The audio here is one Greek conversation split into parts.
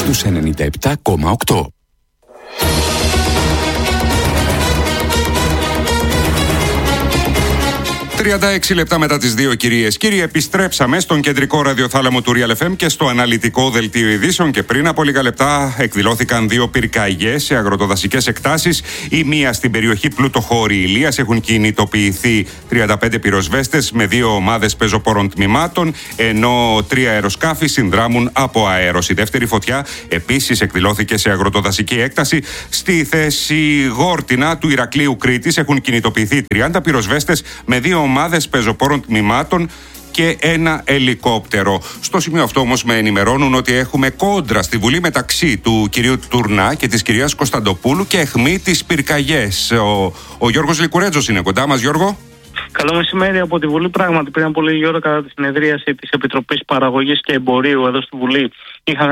στους 97,8. 36 λεπτά μετά τις 2, κυρίες. Κύριοι, επιστρέψαμε στον κεντρικό ραδιοθάλαμο του Real FM και στο αναλυτικό δελτίο ειδήσεων. Και πριν από λίγα λεπτά εκδηλώθηκαν 2 πυρκαγιές σε αγροτοδασικές εκτάσεις. Η μία στην περιοχή Πλούτοχώρη Ηλίας. Έχουν κινητοποιηθεί 35 πυροσβέστες με 2 ομάδες πεζοπόρων τμήματων, ενώ 3 αεροσκάφη συνδράμουν από αέρος. Η δεύτερη φωτιά επίσης εκδηλώθηκε σε αγροτοδασική έκταση. Στη θέση Γόρτινα του Ηρακλείου Κρήτης έχουν κινητοποιηθεί 30 πυροσβέστες με 2 ομάδες πεζοπόρων τμήματων και ένα ελικόπτερο. Στο σημείο αυτό όμως με ενημερώνουν ότι έχουμε κόντρα στη Βουλή μεταξύ του κυρίου Τουρνά και της κυρίας Κωνσταντοπούλου και αιχμή τις πυρκαγιές. Ο Γιώργος Λικουρέτζος είναι κοντά μας. Γιώργο. Καλό μεσημέρι από τη Βουλή. Πράγματι, πριν από λίγη ώρα, κατά τη συνεδρίαση της Επιτροπής Παραγωγής και Εμπορίου εδώ στη Βουλή, είχαμε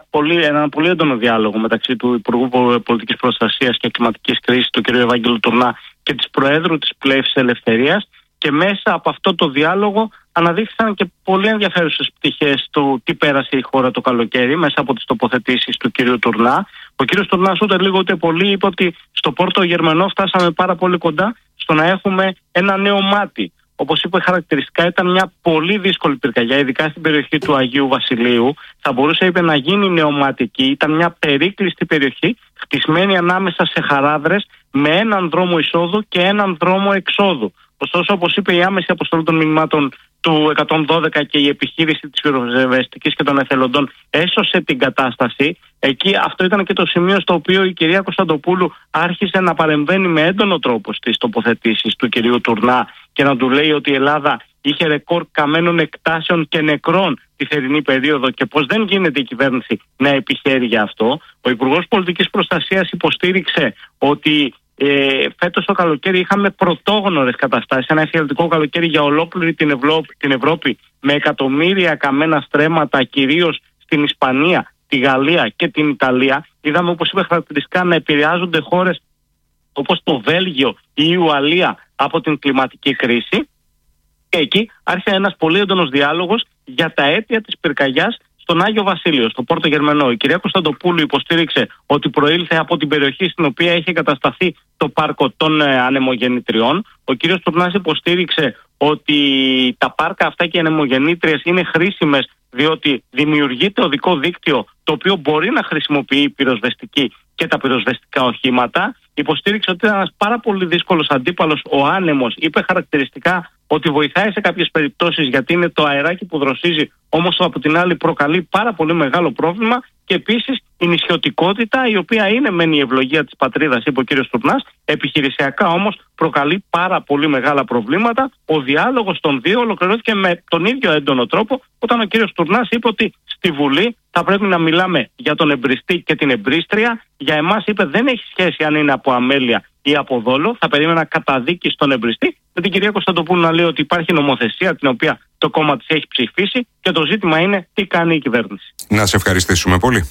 ένα πολύ έντονο διάλογο μεταξύ του Υπουργού Πολιτικής Προστασίας και Κλιματικής Κρίσης, του κ. Ευάγγελου Τουρνά, και της Προέδρου της Πλεύσης Ελευθερίας. Και μέσα από αυτό το διάλογο αναδείχθηκαν και πολύ ενδιαφέρουσες πτυχές του τι πέρασε η χώρα το καλοκαίρι, μέσα από τις τοποθετήσεις του κ. Τουρνά. Ο κ. Τουρνάς ούτε λίγο ούτε πολύ είπε ότι στο Πόρτο Γερμανό φτάσαμε πάρα πολύ κοντά στο να έχουμε ένα νέο μάτι. Όπως είπε χαρακτηριστικά, ήταν μια πολύ δύσκολη πυρκαγιά, ειδικά στην περιοχή του Αγίου Βασιλείου. Θα μπορούσε, είπε, να γίνει νεωματική. Ήταν μια περίκλειστη περιοχή, χτισμένη ανάμεσα σε χαράδρες, με έναν δρόμο εισόδου και έναν δρόμο εξόδου. Ωστόσο, όπως είπε, η άμεση αποστολή των μηνυμάτων του 112 και η επιχείρηση της πυροσβεστικής και των εθελοντών έσωσε την κατάσταση. Εκεί αυτό ήταν και το σημείο στο οποίο η κυρία Κωνσταντοπούλου άρχισε να παρεμβαίνει με έντονο τρόπο στις τοποθετήσεις του κυρίου Τουρνά και να του λέει ότι η Ελλάδα είχε ρεκόρ καμένων εκτάσεων και νεκρών τη θερινή περίοδο και πως δεν γίνεται η κυβέρνηση να επιχαίρει για αυτό. Ο Υπουργός Πολιτικής Προστασίας υποστήριξε ότι φέτος το καλοκαίρι είχαμε πρωτόγνωρες καταστάσεις, ένα εθελοντικό καλοκαίρι για ολόκληρη την Ευρώπη, με εκατομμύρια καμένα στρέμματα, κυρίως στην Ισπανία, τη Γαλλία και την Ιταλία. Είδαμε, όπως είπε χαρακτηριστικά, να επηρεάζονται χώρες όπως το Βέλγιο ή η Ουαλία από την κλιματική κρίση. Και εκεί άρχισε ένας πολύ έντονος διάλογος για τα αίτια της πυρκαγιάς στον Άγιο Βασίλειο, στο Πόρτο Γερμανό. Η κυρία Κωνσταντοπούλου υποστήριξε ότι προήλθε από την περιοχή στην οποία είχε κατασταθεί το πάρκο των ανεμογεννητριών. Ο κύριος Τουρνάς υποστήριξε ότι τα πάρκα αυτά και οι ανεμογεννήτριες είναι χρήσιμες, διότι δημιουργείται οδικό δίκτυο το οποίο μπορεί να χρησιμοποιεί η πυροσβεστική και τα πυροσβεστικά οχήματα. Υποστήριξε ότι ήταν ένας πάρα πολύ δύσκολος αντίπαλος ο άνεμος. Είπε χαρακτηριστικά ότι βοηθάει σε κάποιες περιπτώσεις γιατί είναι το αεράκι που δροσίζει, όμως από την άλλη προκαλεί πάρα πολύ μεγάλο πρόβλημα. Και επίσης η νησιωτικότητα, η οποία είναι μεν η ευλογία της πατρίδας, είπε ο κ. Τουρνάς, επιχειρησιακά όμως προκαλεί πάρα πολύ μεγάλα προβλήματα. Ο διάλογος των δύο ολοκληρώθηκε με τον ίδιο έντονο τρόπο, όταν ο κ. Τουρνάς είπε ότι στη Βουλή θα πρέπει να μιλάμε για τον εμπριστή και την εμπρίστρια. Για εμάς, είπε, δεν έχει σχέση αν είναι από αμέλεια ή από δόλο. Θα περίμενα καταδίκη στον εμπριστή. Με την κυρία Κωνσταντοπούλου να λέει ότι υπάρχει νομοθεσία την οποία το κόμμα της έχει ψηφίσει και το ζήτημα είναι τι κάνει η κυβέρνηση. Να σε ευχαριστήσουμε πολύ.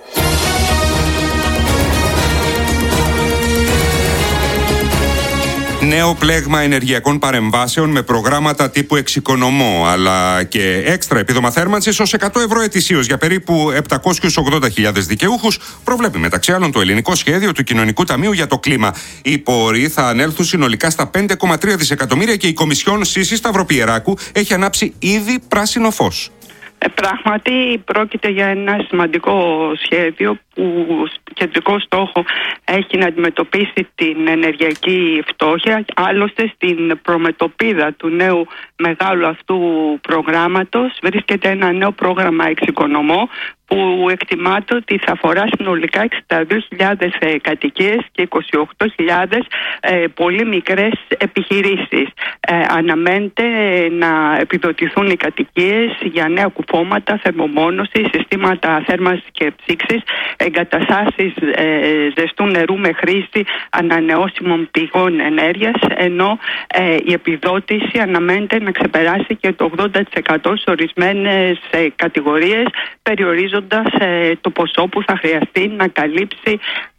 Νέο πλέγμα ενεργειακών παρεμβάσεων με προγράμματα τύπου εξοικονομώ, αλλά και έξτρα επίδομα θέρμανσης ως 100 ευρώ ετησίως για περίπου 780.000 δικαιούχους, προβλέπει μεταξύ άλλων το ελληνικό σχέδιο του Κοινωνικού Ταμείου για το κλίμα. Οι πόροι θα ανέλθουν συνολικά στα 5,3 δισεκατομμύρια και η Κομισιόν Σύσης Σταυροπιεράκου έχει ανάψει ήδη πράσινο φως. Πράγματι πρόκειται για ένα σημαντικό σχέδιο που κεντρικό στόχο έχει να αντιμετωπίσει την ενεργειακή φτώχεια. Άλλωστε στην προμετωπίδα του νέου μεγάλου αυτού προγράμματος βρίσκεται ένα νέο πρόγραμμα εξοικονομώ που εκτιμάται ότι θα αφορά συνολικά 62.000 κατοικίες και 28.000 πολύ μικρές επιχειρήσεις. Αναμένεται να επιδοτηθούν οι κατοικίες για νέα κουπώματα, θερμομόνωση, συστήματα θέρμανσης και ψήξης, εγκαταστάσεις ζεστού νερού με χρήση ανανεώσιμων πηγών ενέργειας, ενώ η επιδότηση αναμένεται να ξεπεράσει και το 80% σε ορισμένες κατηγορίες, περιορίζοντας το ποσό που θα χρειαστεί να καλύψει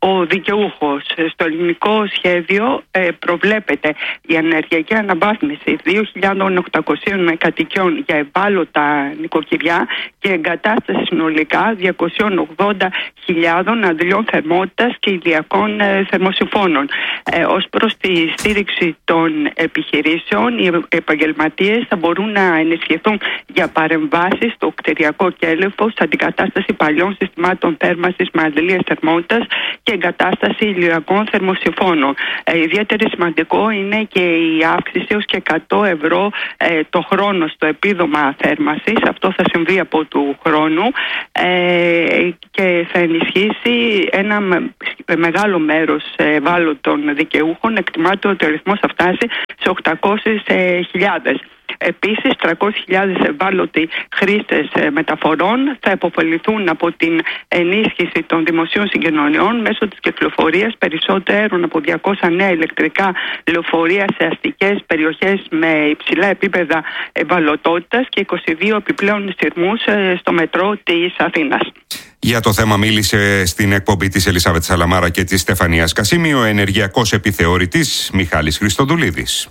ο δικαιούχος. Στο ελληνικό σχέδιο προβλέπεται η ενεργειακή αναβάθμιση 2.800 κατοικιών για ευάλωτα νοικοκυριά και εγκατάσταση συνολικά 280.000 αντιλιών θερμότητας και ηλιακών θερμοσυφώνων. Ως προς τη στήριξη των επιχειρήσεων, οι επαγγελματίες θα μπορούν να ενισχυθούν για παρεμβάσεις στο κτηριακό κέλυφος, αντικατάσταση παλιών συστημάτων θέρμανσης με αντιλίες θερμότητας και εγκατάσταση ηλιακών θερμοσυφώνων. Ιδιαίτερα σημαντικό είναι και η αύξηση έως και 100 ευρώ το χρόνο στο επίδομα θέρμανσης. Αυτό θα συμβεί από του χρόνου και θα ενισχύσει ένα μεγάλο μέρος ευάλωτων δικαιούχων. Εκτιμάται ότι ο αριθμός θα φτάσει σε 800.000. Επίσης, 300.000 ευάλωτοι χρήστες μεταφορών θα υποφεληθούν από την ενίσχυση των δημοσίων συγκοινωνιών μέσω της κυκλοφορίας περισσότερων από 200 νέα ηλεκτρικά λεωφορεία σε αστικές περιοχές με υψηλά επίπεδα ευαλωτότητας και 22 επιπλέον σειρμούς στο μετρό της Αθήνας. Για το θέμα μίλησε στην εκπομπή της Ελισάβετ Σαλαμάρα και της Στεφανίας Κασίμη ο ενεργειακός επιθεωρητής Μιχάλης Χριστοδουλίδης.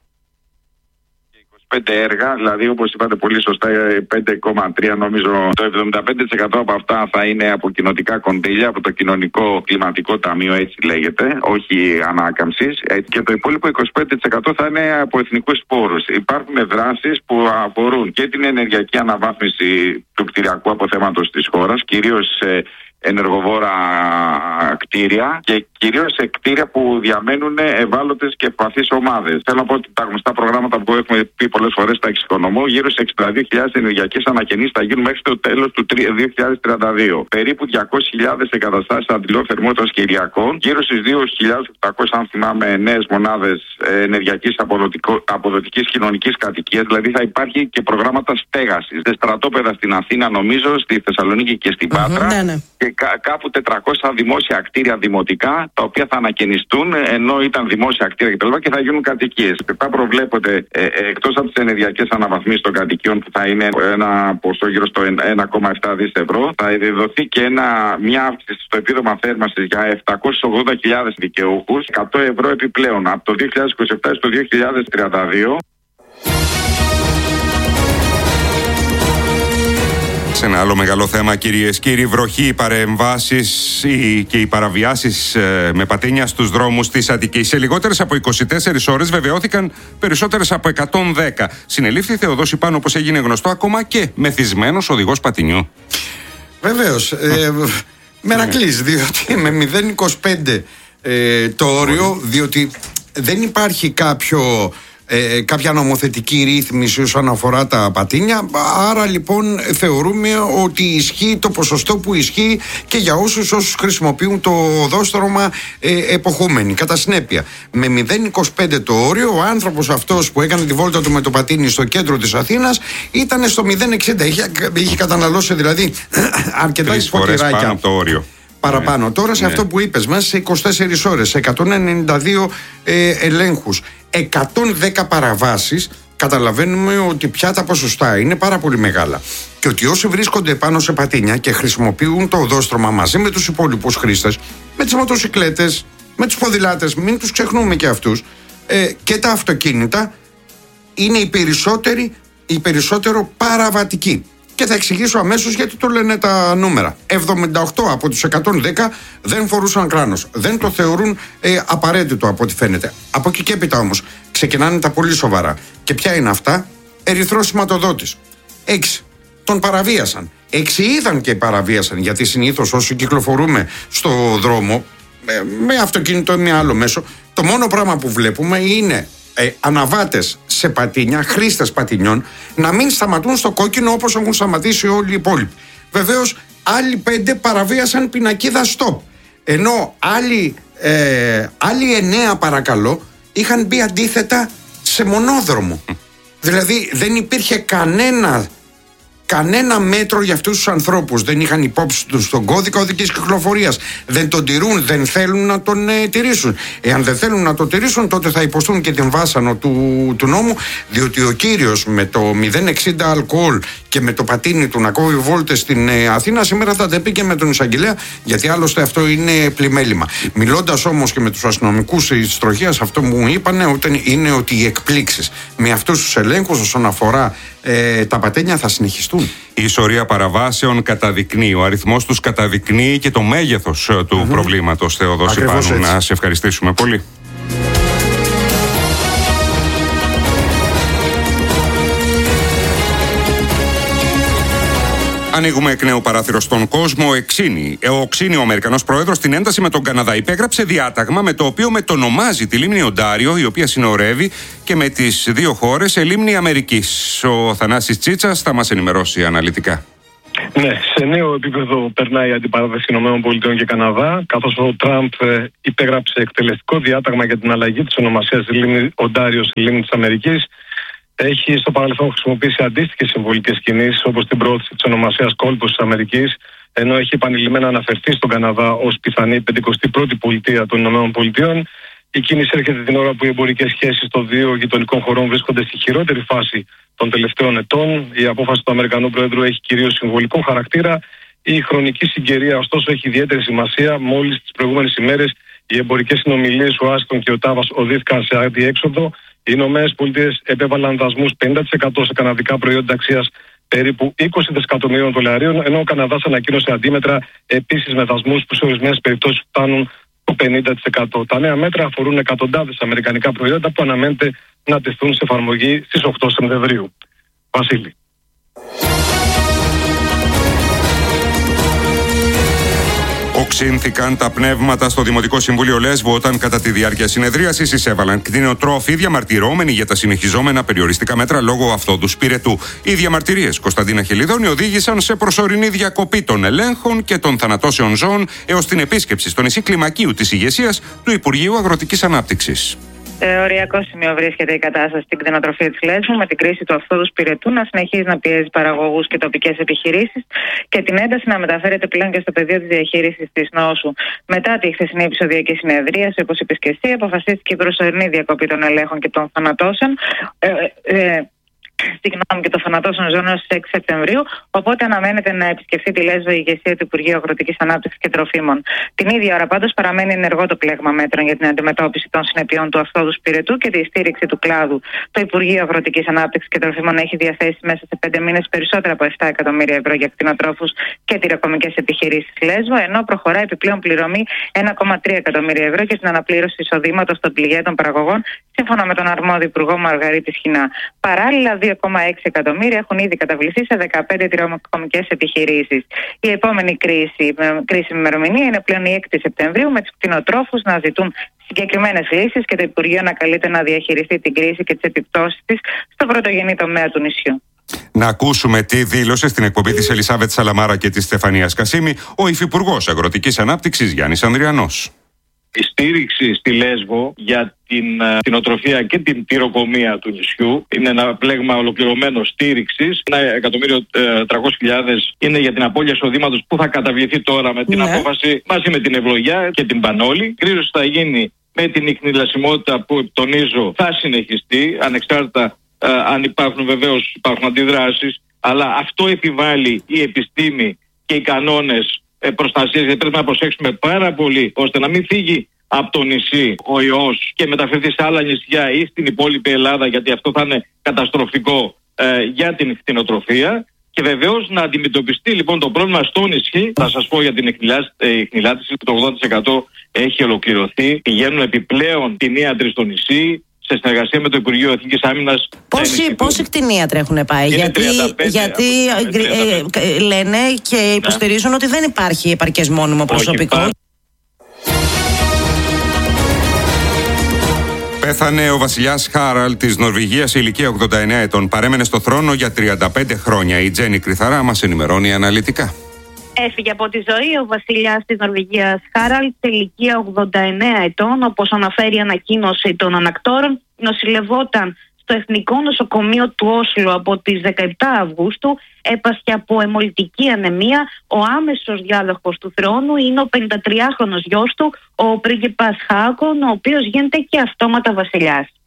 5 έργα, δηλαδή όπως είπατε πολύ σωστά 5,3 νομίζω το 75% από αυτά θα είναι από κοινοτικά κονδύλια, από το Κοινωνικό Κλιματικό Ταμείο, έτσι λέγεται, όχι ανάκαμψης, και το υπόλοιπο 25% θα είναι από εθνικούς πόρους. Υπάρχουν δράσεις που αφορούν και την ενεργειακή αναβάθμιση του κτηριακού αποθέματος της χώρας, κυρίως ενεργοβόρα κτίρια και κυρίως σε κτίρια που διαμένουν ευάλωτες και ευπαθείς ομάδες. Θέλω να πω ότι τα γνωστά προγράμματα που έχουμε πει πολλές φορές τα εξοικονομώ, γύρω σε 62.000 ενεργειακές ανακαινήσεις θα γίνουν μέχρι το τέλος του 2032. Περίπου 200.000 εγκαταστάσεις αντιλιών θερμότητας και ηλιακών, γύρω στις 2.800 αν θυμάμαι νέες μονάδες ενεργειακής αποδοτικής κοινωνικής κατοικίας, δηλαδή θα υπάρχει και προγράμματα στέγασης. Σε στρατόπεδα στην Αθήνα νομίζω, στη Θεσσαλονίκη και στην Πάτρα. Και κάπου 400 δημόσια κτίρια δημοτικά, τα οποία θα ανακαινιστούν ενώ ήταν δημόσια κτίρια κτλ. Και θα γίνουν κατοικίες. Θα προβλέπονται εκτός από τις ενεργειακές αναβαθμίσεις των κατοικιών, που θα είναι ένα ποσό γύρω στο 1,7 δις ευρώ, θα δοθεί και μια αύξηση στο επίδομα θέρμανσης για 780.000 δικαιούχους, 100 ευρώ επιπλέον από το 2027 στο 2032. Σε ένα άλλο μεγάλο θέμα, κυρίες και κύριοι, βροχή, οι παρεμβάσεις και οι παραβιάσεις με πατίνια στους δρόμους της Αττικής. Σε λιγότερες από 24 ώρες βεβαιώθηκαν περισσότερες από 110. Συνελήφθη Θεοδόση Πάνου, όπως έγινε γνωστό, ακόμα και μεθυσμένος οδηγός πατινιού. Βεβαίως. Μερακλής, διότι με 0,25 το όριο, διότι δεν υπάρχει κάποια νομοθετική ρύθμιση όσον αφορά τα πατίνια, άρα λοιπόν θεωρούμε ότι ισχύει το ποσοστό που ισχύει και για όσους χρησιμοποιούν το οδόστρωμα εποχούμενοι. Κατά συνέπεια, με 0,25 το όριο, ο άνθρωπος αυτός που έκανε τη βόλτα του με το πατίνι στο κέντρο της Αθήνας ήταν στο 0,60. Είχε καταναλώσει δηλαδή αρκετά φορές πάνω από το όριο. Παραπάνω. Τώρα σε αυτό που είπες, μέσα σε 24 ώρες, σε 192 ελέγχους, 110 παραβάσεις, καταλαβαίνουμε ότι πια τα ποσοστά είναι πάρα πολύ μεγάλα. Και ότι όσοι βρίσκονται πάνω σε πατίνια και χρησιμοποιούν το οδόστρωμα μαζί με τους υπόλοιπους χρήστες, με τις μοτοσικλέτες, με τους ποδηλάτες, μην τους ξεχνούμε και αυτούς, και τα αυτοκίνητα, είναι οι περισσότερο παραβατικοί. Και θα εξηγήσω αμέσως γιατί το λένε τα νούμερα. 78 από τους 110 δεν φορούσαν κράνος. Δεν το θεωρούν απαραίτητο από ό,τι φαίνεται. Από εκεί και έπειτα όμως ξεκινάνε τα πολύ σοβαρά. Και ποια είναι αυτά? Ερυθρός σηματοδότης. 6. Τον παραβίασαν. 6 είδαν και παραβίασαν, γιατί συνήθως όσοι κυκλοφορούμε στο δρόμο με αυτοκίνητο ή με άλλο μέσο, το μόνο πράγμα που βλέπουμε είναι αναβάτες σε πατίνια, χρήστες πατινιών, να μην σταματούν στο κόκκινο όπως έχουν σταματήσει όλοι οι υπόλοιποι. Βεβαίως, άλλοι 5 παραβίασαν πινακίδα stop. Ενώ άλλοι 9, παρακαλώ, είχαν μπει αντίθετα σε μονόδρομο. Δηλαδή, δεν υπήρχε κανένα κανένα μέτρο για αυτούς τους ανθρώπους. Δεν είχαν υπόψη τους τον κώδικα οδικής κυκλοφορίας. Δεν τον τηρούν, δεν θέλουν να τον τηρήσουν. Εάν δεν θέλουν να τον τηρήσουν, τότε θα υποστούν και την βάσανο του νόμου, διότι ο κύριος με το 0,60 αλκοόλ και με το πατίνι του να κόβει βόλτες στην Αθήνα, σήμερα θα τα πει και με τον εισαγγελέα, γιατί άλλωστε αυτό είναι πλημέλημα. Μιλώντας όμως και με τους αστυνομικούς της τροχίας, αυτό που μου είπαν είναι ότι οι εκπλήξεις με αυτούς τους ελέγχους όσον αφορά τα πατένια θα συνεχιστούν. Η ισορία παραβάσεων καταδεικνύει, ο αριθμός τους καταδεικνύει και το μέγεθος του προβλήματος. Θεοδόση Πάνου, να σε ευχαριστήσουμε πολύ. Ανοίγουμε εκ νέου παράθυρο στον κόσμο. Ο Οξίνη, ο Αμερικανός πρόεδρος, στην ένταση με τον Καναδά, υπέγραψε διάταγμα με το οποίο μετονομάζει τη λίμνη Οντάριο, η οποία συνορεύει και με τις δύο χώρες σε λίμνη Αμερικής. Ο Θανάσης Τσίτσας θα μας ενημερώσει αναλυτικά. Ναι, σε νέο επίπεδο περνάει η αντιπαράθεση ΗΠΑ και Καναδά, καθώς ο Τραμπ υπέγραψε εκτελεστικό διάταγμα για την αλλαγή της ονομασίας της λίμνη Οντάριο στη λίμνη της Αμερικής. Έχει στο παρελθόν χρησιμοποιήσει αντίστοιχες συμβολικές κινήσεις, όπως την πρόθεση της ονομασίας κόλπος της Αμερικής, ενώ έχει επανειλημμένα αναφερθεί στον Καναδά ως πιθανή 51η πολιτεία των ΗΠΑ. Η κίνηση έρχεται την ώρα που οι εμπορικές σχέσεις των δύο γειτονικών χωρών βρίσκονται στη χειρότερη φάση των τελευταίων ετών. Η απόφαση του Αμερικανού Προέδρου έχει κυρίως συμβολικό χαρακτήρα. Η χρονική συγκαιρία, ωστόσο, έχει ιδιαίτερη σημασία. Μόλις τις προηγούμενες ημέρες οι εμπορικές συνομιλίες ο Άστον και ο Τάβας οδήθηκαν σε αντιέξοδο. Οι Ηνωμένες Πολιτείες επέβαλαν δασμούς 50% σε καναδικά προϊόντα αξίας περίπου 20 δισεκατομμυρίων δολαρίων, ενώ ο Καναδάς ανακοίνωσε αντίμετρα επίσης με δασμούς που σε ορισμένες περιπτώσεις φτάνουν το 50%. Τα νέα μέτρα αφορούν εκατοντάδες αμερικανικά προϊόντα που αναμένεται να τεθούν σε εφαρμογή στις 8 Σεπτεμβρίου. Βασίλη. Οξύνθηκαν τα πνεύματα στο Δημοτικό Συμβούλιο Λέσβου όταν κατά τη διάρκεια συνεδρίασης εισέβαλαν κτηνοτρόφοι διαμαρτυρόμενοι για τα συνεχιζόμενα περιοριστικά μέτρα λόγω αυτόντους πυρετού. Οι διαμαρτυρίες, Κωνσταντίνα Χελιδόνη, οδήγησαν σε προσωρινή διακοπή των ελέγχων και των θανατώσεων ζώων έως την επίσκεψη στο νησί Κλιμακίου της ηγεσίας του Υπουργείου Αγροτικής Ανάπτυξης. Οριακό σημείο βρίσκεται η κατάσταση στην κτηνοτροφία της Λέσβου, με την κρίση του αυτόδους πυρετού να συνεχίζει να πιέζει παραγωγούς και τοπικές επιχειρήσεις και την ένταση να μεταφέρεται πλέον και στο πεδίο της διαχείρισης της νόσου. Μετά τη χθεσινή επεισοδιακή συνεδρίαση, όπως είπες και εσύ, αποφασίστηκε η προσωρινή διακοπή των ελέγχων και των θανατώσεων. Και το θανατώσεων ζώων στις 6 Σεπτεμβρίου, οπότε αναμένεται να επισκεφθεί τη Λέσβο η ηγεσία του Υπουργείου Αγροτικής Ανάπτυξης και Τροφίμων. Την ίδια ώρα, πάντως, παραμένει ενεργό το πλέγμα μέτρων για την αντιμετώπιση των συνεπειών του αυτόδους πυρετού και τη στήριξη του κλάδου. Το Υπουργείο Αγροτικής Ανάπτυξης και Τροφίμων έχει διαθέσει μέσα σε 5 μήνες περισσότερα από 7 εκατομμύρια ευρώ για κτηνοτρόφους και τυροκομικές επιχειρήσεις Λέσβο, ενώ προχωρά επιπλέον πληρωμή 1,3 εκατομμύρια ευρώ για την αναπλήρωση εισοδήματος των πληγέντων παραγωγών, σύμφωνα με τον αρμόδιο Υπουργό Μαργαρίτη Σχοινά. Παράλληλα, 2,6 εκατομμύρια έχουν ήδη καταβληθεί σε 15 τυροκομικές επιχειρήσεις. Η επόμενη κρίσιμη ημερομηνία είναι πλέον η 6η Σεπτεμβρίου, με τους κτηνοτρόφους να ζητούν συγκεκριμένες λύσεις και το Υπουργείο να καλείται να διαχειριστεί την κρίση και τις επιπτώσεις της στο πρωτογενή τομέα του νησιού. Να ακούσουμε τι δήλωσε στην εκπομπή της Ελισάβετ Σαλαμάρα και της Στεφανίας Κασίμη ο Υφυπουργός Αγροτικής Ανάπτυξης Γιάννης Ανδριανός. Η στήριξη στη Λέσβο για την κτηνοτροφία και την τυροκομεία του νησιού είναι ένα πλέγμα ολοκληρωμένο στήριξης. 1.300.000 είναι για την απώλεια εισοδήματος που θα καταβληθεί τώρα με την απόφαση μαζί με την ευλογιά και την πανόλη. Κρίζωση θα γίνει με την ιχνηλασιμότητα που, τονίζω, θα συνεχιστεί ανεξάρτητα αν υπάρχουν αντιδράσεις, αλλά αυτό επιβάλλει η επιστήμη και οι κανόνες προστασίας, γιατί πρέπει να προσέξουμε πάρα πολύ ώστε να μην φύγει από το νησί ο ιός και μεταφερθεί σε άλλα νησιά ή στην υπόλοιπη Ελλάδα, γιατί αυτό θα είναι καταστροφικό για την κτηνοτροφία. Και βεβαίως να αντιμετωπιστεί λοιπόν το πρόβλημα στο νησί. Θα σας πω για την ιχνηλάτηση, το 80% έχει ολοκληρωθεί. Πηγαίνουν επιπλέον κτηνίατροι στο νησί σε συνεργασία με το Υπουργείο Εθνικής Άμυνας. Πόσοι κτηνίατροι έχουν πάει? Γιατί λένε και υποστηρίζουν ότι δεν υπάρχει επαρκές μόνιμο προσωπικό. Πέθανε ο βασιλιάς Χάραλ της Νορβηγίας σε ηλικία 89 ετών. Παρέμενε στο θρόνο για 35 χρόνια. Η Τζέννη Κρυθαρά μας ενημερώνει αναλυτικά. Έφυγε από τη ζωή ο βασιλιάς της Νορβηγίας Χάραλ σε ηλικία 89 ετών, όπως αναφέρει η ανακοίνωση των ανακτόρων. Νοσηλευόταν στο Εθνικό Νοσοκομείο του Όσλο από τις 17 Αυγούστου. Έπασχε από αιμολυτική ανεμία. Ο άμεσος διάδοχος του θρόνου είναι ο 53χρονος γιος του, ο πρίγκιπας Χάκον, ο οποίος γίνεται και αυτόματα βασιλιάς.